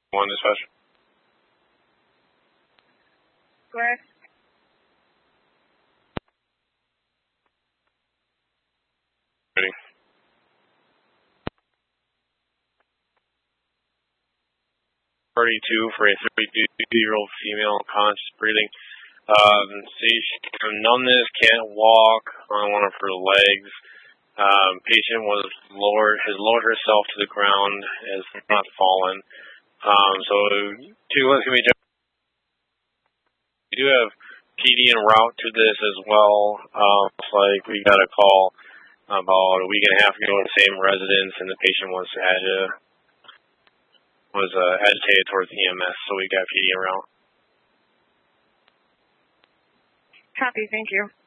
One dispatch. Where? Ready. (32) for a 32-year-old female, conscious breathing. Numbness, can't walk on one of her legs. Patient has lowered herself to the ground, has not fallen. So 2 is going to be. We do have PD en route to this as well. Looks like we got a call about a week and a half ago in the same residence, and the patient was agitated towards EMS, so we got PD en route. Copy, thank you.